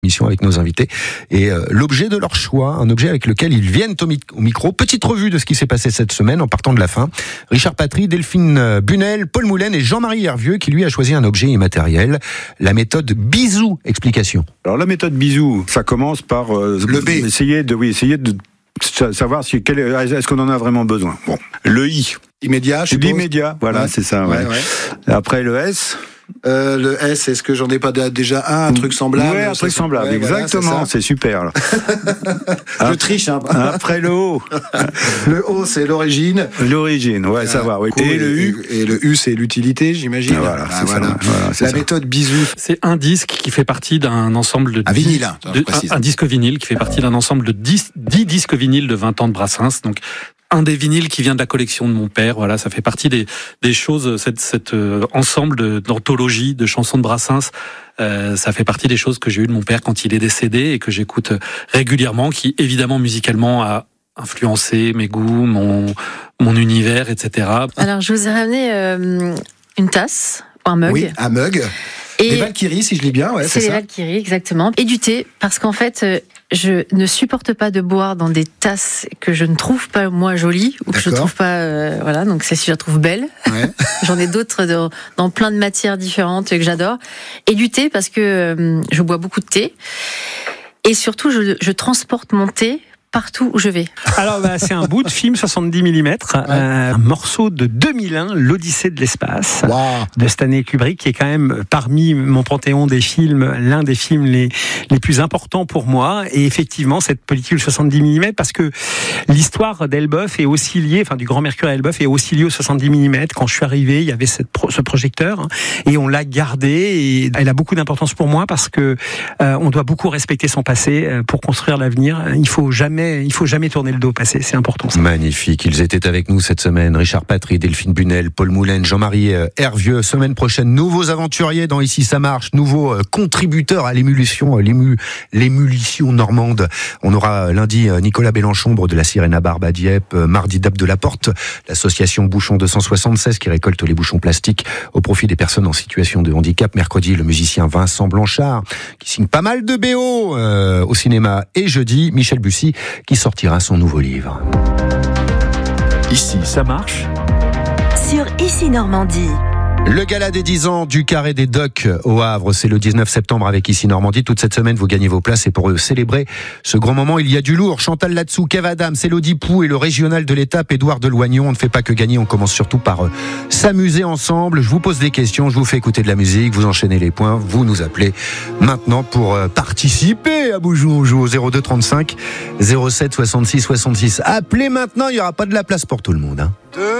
Mission avec nos invités et l'objet de leur choix, un objet avec lequel ils viennent au micro. Petite revue de ce qui s'est passé cette semaine en partant de la fin. Richard Patry, Delphine Bunel, Paul Moulaine et Jean-Marie Hervieux qui lui a choisi un objet immatériel, la méthode Bisou. Explication. Alors la méthode Bisou, ça commence par le B. essayer de savoir est-ce qu'on en a vraiment besoin. Bon, le I. Immédiat, je suppose. L'immédiat, voilà, ouais. C'est ça. Ouais. Après le S. Le S, est-ce que j'en ai pas déjà un truc semblable? Ouais, un truc semblable, ouais, exactement, voilà, c'est super. Là. Je triche, hein. Après le O. Le O, c'est l'origine. L'origine, ouais, ça va. Ouais. Et le U. Et le U, c'est l'utilité, j'imagine. Voilà, c'est ça. Voilà, la méthode Bisou. C'est un disque qui fait partie d'un ensemble de... Un vinyle, un disque vinyle qui fait partie d'un ensemble de 10 disques vinyles de 20 ans de Brassens, donc... Un des vinyles qui vient de la collection de mon père, voilà, ça fait partie des choses, cet ensemble d'anthologies, de chansons de Brassens, ça fait partie des choses que j'ai eues de mon père quand il est décédé et que j'écoute régulièrement, qui évidemment musicalement a influencé mes goûts, mon univers, etc. Alors je vous ai ramené une tasse, un mug. Oui, un mug. Et les Valkyries, si je lis bien, ouais, c'est ça. Les Valkyries, exactement. Et du thé, parce qu'en fait, je ne supporte pas de boire dans des tasses que je ne trouve pas, moi, jolies, ou que je ne trouve pas... voilà, donc celle-ci, je la trouve belle. Ouais. J'en ai d'autres dans plein de matières différentes que j'adore. Et du thé, parce que je bois beaucoup de thé. Et surtout, je transporte mon thé partout où je vais. Alors c'est un bout de film 70 mm, un morceau de 2001, l'Odyssée de l'espace, de Stanley Kubrick, qui est quand même parmi mon panthéon des films, l'un des films les plus importants pour moi. Et effectivement, cette pellicule 70 mm, parce que l'histoire d'Elbeuf est aussi liée, enfin du Grand Mercure à Elbeuf est aussi liée au 70 mm. Quand je suis arrivé, il y avait ce projecteur, et on l'a gardé, et elle a beaucoup d'importance pour moi parce que on doit beaucoup respecter son passé pour construire l'avenir. Il faut jamais tourner le dos au passé, c'est important. Ça. Magnifique, ils étaient avec nous cette semaine. Richard Patry, Delphine Bunel, Paul Moulaine, Jean-Marie Hervieux. Semaine prochaine, nouveaux aventuriers dans Ici ça marche, nouveaux contributeurs à l'émulsion normande. On aura lundi Nicolas Bélenchombre de la Sirène à Barbe à Dieppe, mardi Dab de la Porte, l'association Bouchon 276 qui récolte les bouchons plastiques au profit des personnes en situation de handicap. Mercredi, le musicien Vincent Blanchard qui signe pas mal de BO au cinéma. Et jeudi, Michel Bussy qui sortira son nouveau livre. Ici, ça marche. Sur Ici Normandie. Le gala des 10 ans du Carré des Docks au Havre, c'est le 19 septembre avec Ici Normandie. Toute cette semaine, vous gagnez vos places et pour célébrer ce grand moment, il y a du lourd. Chantal Latsou, Kev Adams, Élodie Pou et le régional de l'étape, Édouard Deloignon. On ne fait pas que gagner, on commence surtout par s'amuser ensemble. Je vous pose des questions, je vous fais écouter de la musique, vous enchaînez les points, vous nous appelez maintenant pour participer à Boujou. On joue au 02 35 07 66 66. Appelez maintenant, il n'y aura pas de la place pour tout le monde.